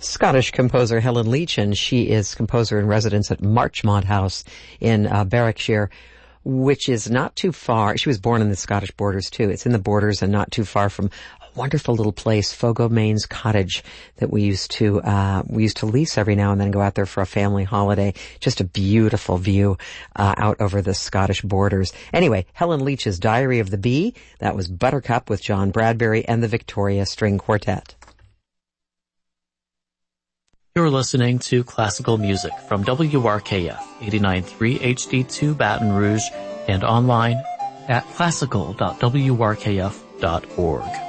Scottish composer Helen Leach, and she is composer in residence at Marchmont House in Berwickshire, which is not too far. She was born in the Scottish borders too. It's in the borders and not too far from a wonderful little place, Fogo Mains Cottage, that we used to lease every now and then, go out there for a family holiday. Just a beautiful view out over the Scottish borders. Anyway, Helen Leach's Diary of the Bee. That was Buttercup with John Bradbury and the Victoria String Quartet. You're listening to classical music from WRKF 89.3 HD2 Baton Rouge and online at classical.wrkf.org.